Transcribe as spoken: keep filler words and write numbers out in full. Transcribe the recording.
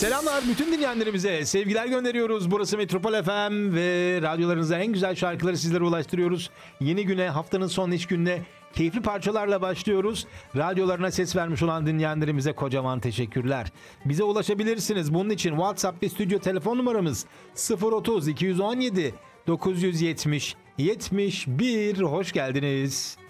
Selamlar bütün dinleyenlerimize. Sevgiler gönderiyoruz. Burası Metropol F M ve radyolarınıza en güzel şarkıları sizlere ulaştırıyoruz. Yeni güne, haftanın son iş gününe keyifli parçalarla başlıyoruz. Radyolarına ses vermiş olan dinleyenlerimize kocaman teşekkürler. Bize ulaşabilirsiniz. Bunun için WhatsApp ve stüdyo telefon numaramız sıfır otuz iki yüz on yedi dokuz yüz yetmiş yetmiş bir. Hoş geldiniz.